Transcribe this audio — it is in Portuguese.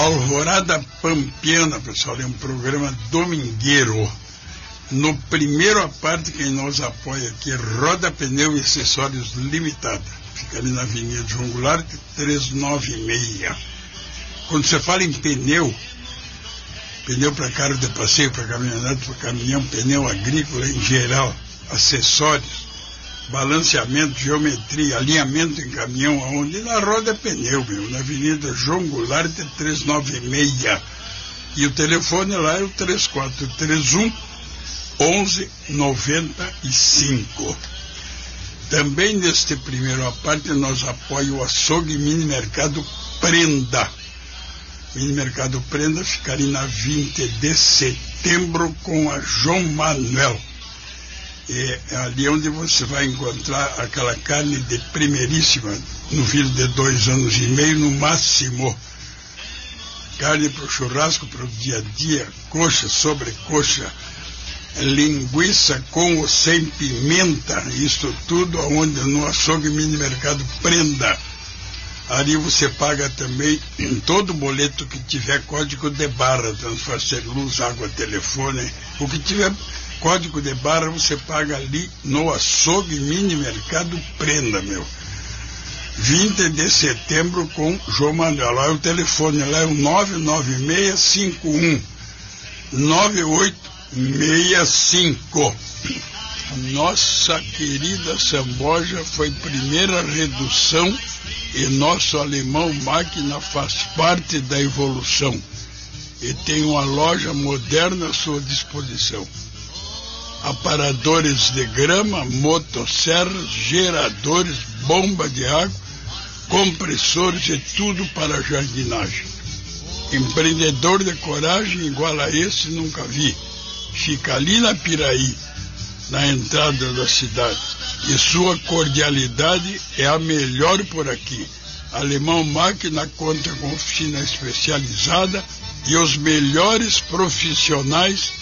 Alvorada Pampiana, pessoal, é um programa domingueiro. No primeiro a parte, quem nos apoia aqui é Roda Pneu e Acessórios Limitada. Fica ali na Avenida João Goulart, 396. Quando você fala em pneu para carro de passeio, para caminhonete, para caminhão, pneu agrícola em geral, acessórios, balanceamento, geometria, alinhamento em caminhão, aonde na Roda Pneu, meu, na Avenida João Goulart, 396. E o telefone lá é o 3431 1195. Também neste primeiro a parte nós apoiamos o açougue Mini Mercado Prenda. Mini Mercado Prenda fica ali na 20 de setembro com a João Manuel. É ali onde você vai encontrar aquela carne de primeiríssima, no filho de 2 anos e meio no máximo. Carne para o churrasco, para o dia a dia, coxa, sobrecoxa, linguiça com ou sem pimenta, isso tudo onde no açougue Mini Mercado Prenda. Ali você paga também em todo boleto que tiver código de barra, Transfarcer Luz, água, telefone, o que tiver código de barra você paga ali no açougue Mini Mercado Prenda, meu. 20 de setembro com João Manuel. Lá é o telefone, lá é o 99651 9865. Nossa querida Samboja foi primeira redução e nosso alemão máquina faz parte da evolução e tem uma loja moderna à sua disposição. Aparadores de grama, motosserras, geradores, bomba de água, compressores e tudo para jardinagem. Empreendedor de coragem igual a esse nunca vi. Fica ali na Piraí, na entrada da cidade. E sua cordialidade é a melhor por aqui. Alemão Máquina conta com oficina especializada e os melhores profissionais